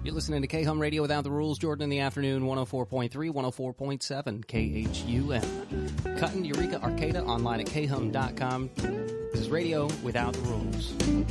You're listening to KHUM Radio Without the Rules. Jordan in the afternoon, 104.3, 104.7 KHUM. Cutting, Eureka, Arcata, online at khum.com. This is Radio Without the Rules.